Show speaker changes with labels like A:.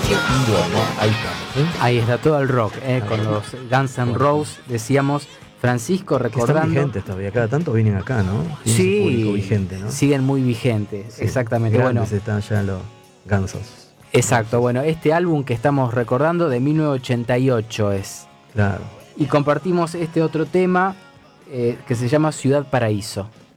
A: estilo, ¿no? Ahí estamos, ¿eh?
B: Ahí está todo el rock, con los Guns N' Roses, decíamos. Francisco,
C: Que están
B: recordando.
C: vigentes todavía, cada tanto vienen acá, ¿no? Tienen su público vigente, ¿no?
B: Siguen muy vigentes,
C: Sí,
B: exactamente.
C: grandes
B: Bueno,
C: están ya los Gansos.
B: exacto, bueno, este álbum que estamos recordando de 1988 es.
C: Claro.
B: Y compartimos este otro tema que se llama Ciudad Paraíso.